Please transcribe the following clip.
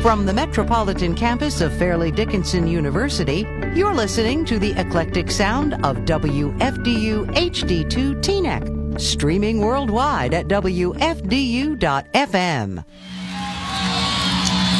From the metropolitan campus of Fairleigh Dickinson University, you're listening to the eclectic sound of WFDU HD2 Teaneck, streaming worldwide at WFDU.FM.